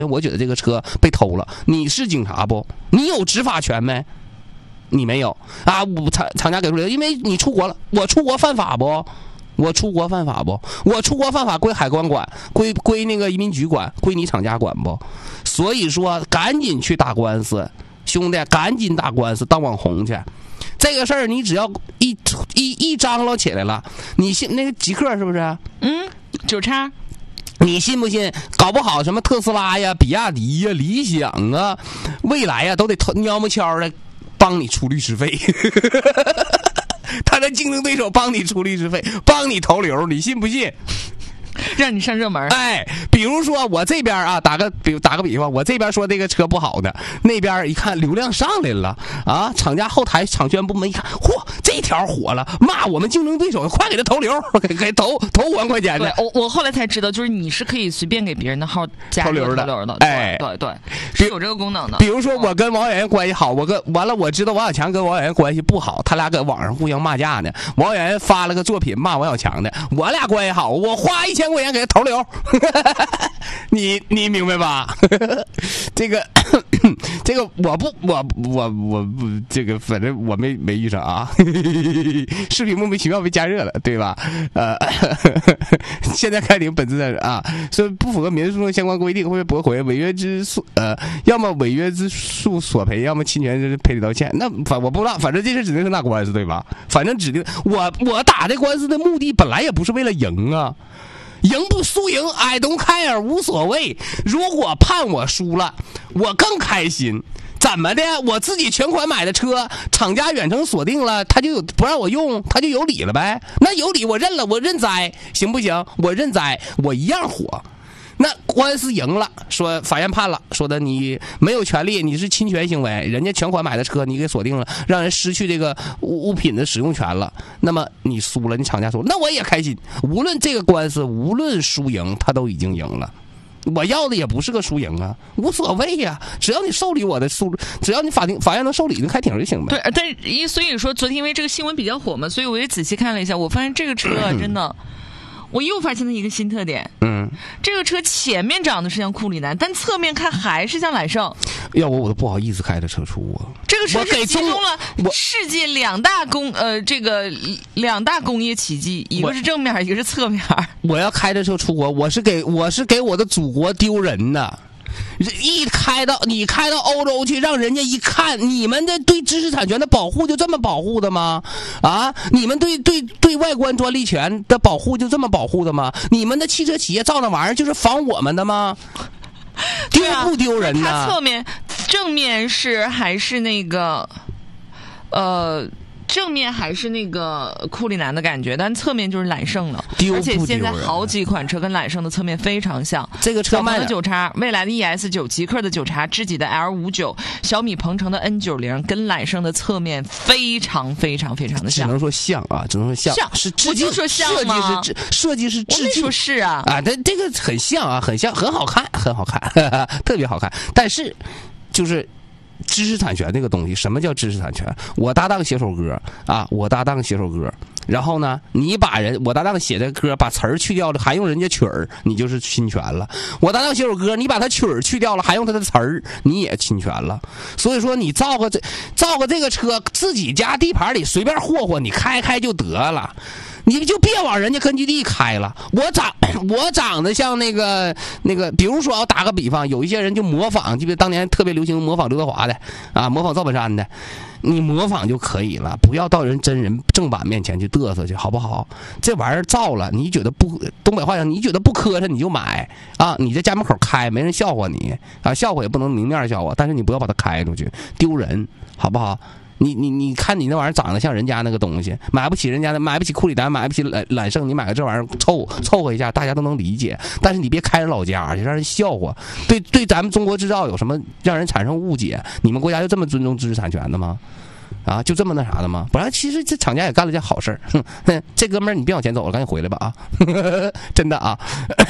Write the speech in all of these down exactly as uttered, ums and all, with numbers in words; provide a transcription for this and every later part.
我觉得这个车被偷了，你是警察不？你有执法权没？你没有啊！我厂厂家给出理由，因为你出国了，我出国犯法不？我出国犯法不？我出国犯法归海关管，归归那个移民局管，归你厂家管不？所以说，赶紧去打官司，兄弟，赶紧打官司，当网红去。这个事儿你只要一一一张罗起来了，你信那个极客是不是？ 嗯，九叉。 你信不信？搞不好什么特斯拉呀、比亚迪呀、理想啊、未来呀，都得喵么悄的帮你出律师费。他的竞争对手帮你出律师费，帮你投流，你信不信？ 让你上热门。 哎，比如说我这边啊，打个比打个比方，我这边说这个车不好的，那边一看流量上来了啊，厂家后台厂宣部门一看，嚯，这条火了，骂我们竞争对手，快给他投流，给给投投五万块钱的。 对，我我后来才知道，就是你是可以随便给别人的号加投流的， 投流的， 哎， 对对，是有这个功能的。 比如说我跟王小岩关系好，我跟完了我知道王小强跟王小岩关系不好，他俩搁网上互相骂架呢。王小岩发了个作品骂王小强的，我俩关系好，我花一千块钱给他投流。你你明白吧？这个这个我不我我我不这个反正我没没遇上啊。视频莫名其妙被加热了，对吧？呃，现在开庭本质上啊，说不符合民事诉讼相关规定会被驳回，违约之诉呃，要么违约之诉索赔，要么侵权之赔礼道歉。那反我不知道，反正这事指定是打官司对吧？反正指定我我打这官司的目的本来也不是为了赢啊。赢不输赢 I don't care 无所谓，如果判我输了我更开心。怎么的？我自己全款买的车，厂家远程锁定了，他就有不让我用，他就有理了呗。那有理我认了，我认栽，行不行？我认栽，我一样火。那官司赢了，说法院判了，说的你没有权利，你是侵权行为，人家全款买的车你给锁定了，让人失去这个物物品的使用权了。那么你输了，你厂家输了，那我也开心。无论这个官司无论输赢，他都已经赢了。我要的也不是个输赢啊，无所谓呀、啊，只要你受理我的诉，只要你法庭法院能受理，就开庭就行呗。 对，但一所以说昨天因为这个新闻比较火嘛，所以我也仔细看了一下，我发现这个车、啊、真的。我又发现了一个新特点， 嗯， 这个车前面长得是像库里南，但侧面看还是像揽胜。 要不我都不好意思开着车出啊。 这个车是集中了世界两大工呃这个两大工业奇迹，一个是正面，一个是侧面。 我要开着车出国，我是给我是给我的祖国丢人的。一开到你开到欧洲去，让人家一看，你们的对知识产权的保护就这么保护的吗？啊，你们对对对外观专利权的保护就这么保护的吗？你们的汽车企业造那玩意儿就是仿我们的吗？丢不丢人呢？ 它侧面、正面是还是那个，呃。正面还是那个库里南的感觉，但侧面就是揽胜了。 丢不丢人？ 而且现在好几款车跟揽胜的侧面非常像。 这个车卖的九叉，蔚来的 E S 九，极客的九叉，智己的 L 五九，小米鹏程的 N 九零，跟揽胜的侧面非常非常非常的像。 只能说像啊，只能说像。 像是致敬， 我就说像吗？ 设计是设计是致敬。 我没说是啊。 啊，这这个很像啊，很像，很好看，很好看，呵呵特别好看。但是，就是。知识产权这个东西，什么叫知识产权？我搭档写首歌啊，我搭档写首歌，然后呢，你把人我搭档写的歌把词儿去掉了，还用人家曲儿，你就是侵权了。我搭档写首歌，你把他曲儿去掉了，还用他的词儿，你也侵权了。所以说，你造个这造个这个车，自己家地盘里随便霍霍，你开开就得了。你就别往人家根据地开了。我长我长得像那个那个，比如说我打个比方，有一些人就模仿，记得当年特别流行模仿刘德华的啊，模仿赵本山的，你模仿就可以了，不要到人真人正版面前去嘚瑟去，好不好？这玩意儿造了，你觉得不东北话讲，你觉得不磕碜你就买啊，你在家门口开，没人笑话你啊，笑话也不能明面笑话，但是你不要把它开出去，丢人，好不好？你你你看你那玩意儿长得像人家那个东西，买不起人家的，买不起库里南，买不起揽揽胜，你买个这玩意儿凑凑合一下，大家都能理解。但是你别开人老家去，让人笑话。对对，咱们中国制造有什么让人产生误解？你们国家就这么尊重知识产权的吗？啊，就这么那啥的吗？不然，其实这厂家也干了件好事儿。哼，这哥们儿你别往前走了，赶紧回来吧啊！真的啊。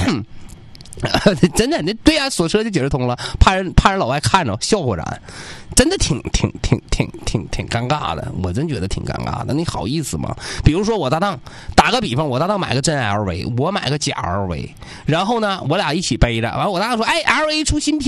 真的，那对呀、啊，锁车就解释通了，怕人怕人老外看着笑话咱，真的挺挺挺挺挺挺尴尬的，我真觉得挺尴尬的。你好意思吗？比如说我搭档，打个比方，我搭档买个真 L V， 我买个假 L V， 然后呢，我俩一起背着，完我搭档说，哎 ，L V 出新品。